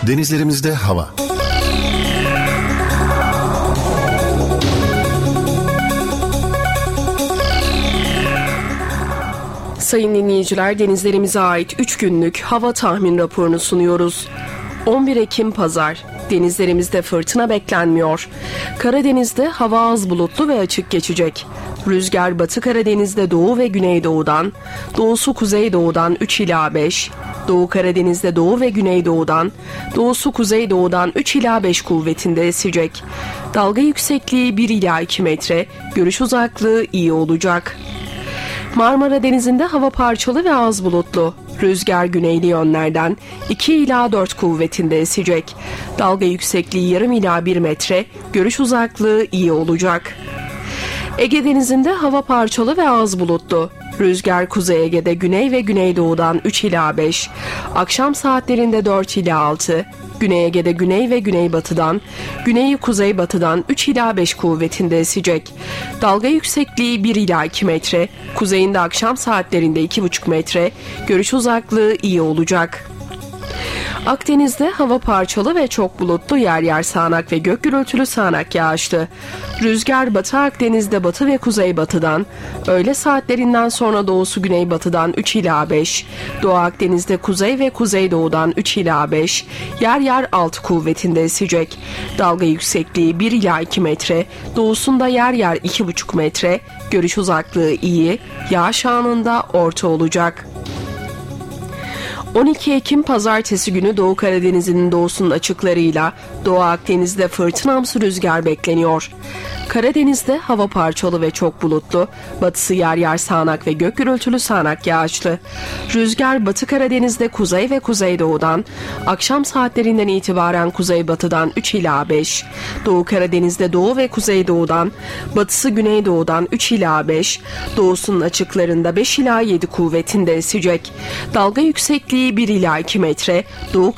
Denizlerimizde hava. Sayın dinleyiciler, denizlerimize ait 3 günlük hava tahmin raporunu sunuyoruz. 11 Ekim Pazar. Denizlerimizde fırtına beklenmiyor. Karadeniz'de hava az bulutlu ve açık geçecek. Rüzgar Batı Karadeniz'de doğu ve güneydoğudan, doğusu kuzeydoğudan 3 ila 5, Doğu Karadeniz'de doğu ve güneydoğudan, doğusu kuzeydoğudan 3 ila 5 kuvvetinde esecek. Dalga yüksekliği 1 ila 2 metre, görüş uzaklığı iyi olacak. Marmara Denizi'nde hava parçalı ve az bulutlu. Rüzgar güneyli yönlerden 2 ila 4 kuvvetinde esecek. Dalga yüksekliği yarım ila 1 metre, görüş uzaklığı iyi olacak. Ege Denizi'nde hava parçalı ve az bulutlu. Rüzgar Kuzey Ege'de güney ve güneydoğudan 3 ila 5, akşam saatlerinde 4 ila 6, Güney Ege'de güney ve güneybatıdan, güneyi kuzeybatıdan 3 ila 5 kuvvetinde esecek. Dalga yüksekliği 1 ila 2 metre, kuzeyinde akşam saatlerinde 2,5 metre, görüş uzaklığı iyi olacak. Akdeniz'de hava parçalı ve çok bulutlu, yer yer sağanak ve gök gürültülü sağanak yağışlı. Rüzgar Batı Akdeniz'de batı ve kuzeybatıdan, öğle saatlerinden sonra doğusu güneybatıdan 3 ila 5, Doğu Akdeniz'de kuzey ve kuzeydoğudan 3 ila 5, yer yer 6 kuvvetinde esecek. Dalga yüksekliği 1 ila 2 metre, doğusunda yer yer 2,5 metre, görüş uzaklığı iyi, yağış anında orta olacak. 12 Ekim Pazartesi günü Doğu Karadeniz'in doğusunun açıklarıyla Doğu Akdeniz'de fırtınamsı rüzgar bekleniyor. Karadeniz'de hava parçalı ve çok bulutlu, batısı yer yer sağanak ve gök gürültülü sağanak yağışlı. Rüzgar Batı Karadeniz'de kuzey ve kuzeydoğudan, akşam saatlerinden itibaren kuzeybatıdan 3 ila 5, Doğu Karadeniz'de doğu ve kuzeydoğudan, batısı güneydoğudan 3 ila 5, doğusunun açıklarında 5 ila 7 kuvvetinde esecek. Dalga yüksekliği 1 ila 2 metre, Doğu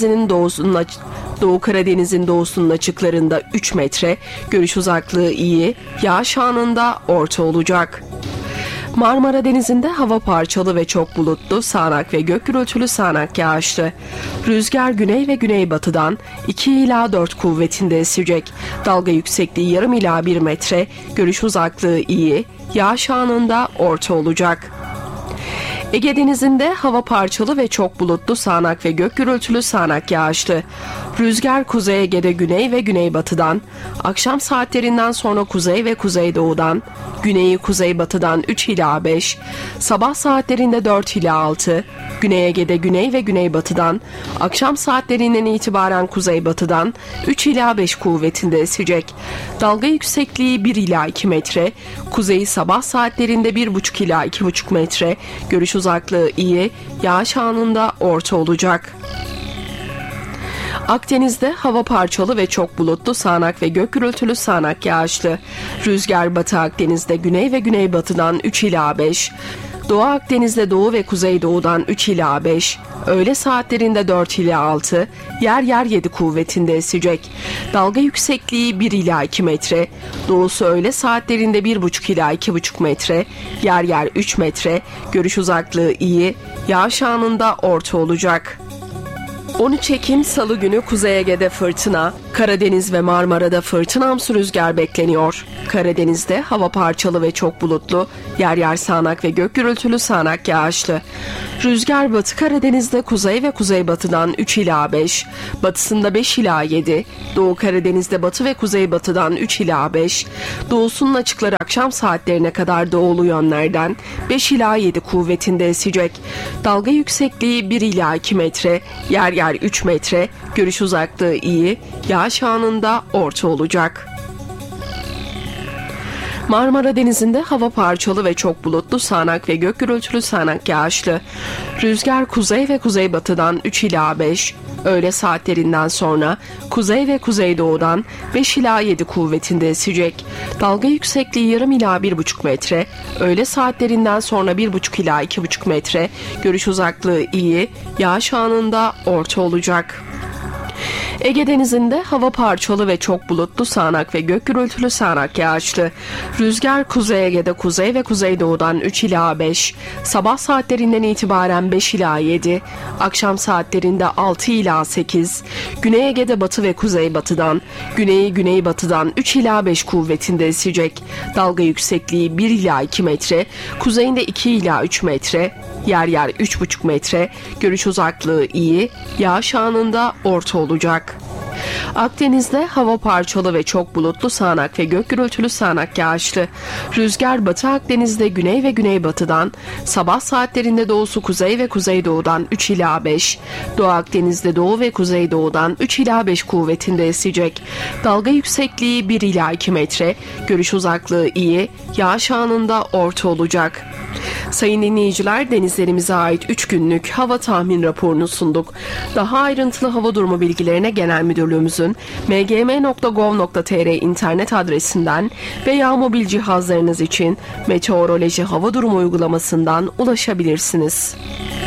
Karadeniz'in doğusunun açıklarında 3 metre, görüş uzaklığı iyi, yağış anında orta olacak. Marmara Denizi'nde hava parçalı ve çok bulutlu, sağanak ve gök gürültülü sağanak yağışlı. Rüzgar güney ve güneybatıdan 2 ila 4 kuvvetinde esecek. Dalga yüksekliği yarım ila 1 metre, görüş uzaklığı iyi, yağış anında orta olacak. Ege Denizi'nde hava parçalı ve çok bulutlu, sağanak ve gök gürültülü sağanak yağışlı. Rüzgar Kuzey Ege'de güney ve güneybatıdan, akşam saatlerinden sonra kuzey ve kuzeydoğudan, güneyi kuzeybatıdan 3 ila 5, sabah saatlerinde 4 ila 6, Güney Ege'de güney ve güneybatıdan, akşam saatlerinden itibaren kuzeybatıdan 3 ila 5 kuvvetinde esecek. Dalga yüksekliği 1 ila 2 metre, kuzeyi sabah saatlerinde 1,5 ila 2,5 metre, görüş uzaklığı iyi, yağış anında orta olacak. Akdeniz'de hava parçalı ve çok bulutlu, sağanak ve gök gürültülü sağanak yağışlı. Rüzgar Batı Akdeniz'de güney ve güneybatıdan 3 ila 5, Doğu Akdeniz'de doğu ve kuzeydoğudan 3 ila 5, öğle saatlerinde 4 ila 6, yer yer 7 kuvvetinde esecek. Dalga yüksekliği 1 ila 2 metre, doğusu öğle saatlerinde 1,5 ila 2,5 metre, yer yer 3 metre, görüş uzaklığı iyi, yağış anında orta olacak. 13 Ekim Salı günü Kuzey Ege'de fırtına, Karadeniz ve Marmara'da fırtınamsı rüzgar bekleniyor. Karadeniz'de hava parçalı ve çok bulutlu, yer yer sağanak ve gök gürültülü sağanak yağışlı. Rüzgar Batı Karadeniz'de kuzey ve kuzeybatıdan 3 ila 5, batısında 5 ila 7, Doğu Karadeniz'de batı ve kuzeybatıdan 3 ila 5, doğusunun açıkları akşam saatlerine kadar doğulu yönlerden 5 ila 7 kuvvetinde esecek. Dalga yüksekliği 1 ila 2 metre, yer yer 3 metre, görüş uzaklığı iyi, yağış anında orta olacak. Marmara Denizi'nde hava parçalı ve çok bulutlu, sağanak ve gök gürültülü sağanak yağışlı. Rüzgar kuzey ve kuzeybatıdan 3 ila 5, öğle saatlerinden sonra kuzey ve kuzeydoğudan 5 ila 7 kuvvetinde esecek. Dalga yüksekliği yarım ila 1,5 metre, öğle saatlerinden sonra 1,5 ila 2,5 metre, görüş uzaklığı iyi, yağış anında orta olacak. Ege Denizi'nde hava parçalı ve çok bulutlu, sağanak ve gök gürültülü, sağanak yağışlı. Rüzgar Kuzey Ege'de kuzey ve kuzeydoğudan 3 ila 5, sabah saatlerinden itibaren 5 ila 7, akşam saatlerinde 6 ila 8, Güney Ege'de batı ve kuzeybatıdan, güneyi güneybatıdan 3 ila 5 kuvvetinde esecek. Dalga yüksekliği 1 ila 2 metre, kuzeyinde 2 ila 3 metre, yer yer 3,5 metre, görüş uzaklığı iyi, yağış anında orta olacak. Akdeniz'de hava parçalı ve çok bulutlu, sağanak ve gök gürültülü, sağanak yağışlı. Rüzgar Batı Akdeniz'de güney ve güneybatıdan, sabah saatlerinde doğusu kuzey ve kuzeydoğudan 3 ila 5, Doğu Akdeniz'de doğu ve kuzeydoğudan 3 ila 5 kuvvetinde esecek. Dalga yüksekliği 1 ila 2 metre, görüş uzaklığı iyi, yağış anında orta olacak. Sayın dinleyiciler, denizlerimize ait 3 günlük hava tahmin raporunu sunduk. Daha ayrıntılı hava durumu bilgilerine Genel Müdürlüğümüzün mgm.gov.tr internet adresinden veya mobil cihazlarınız için Meteoroloji Hava Durumu uygulamasından ulaşabilirsiniz.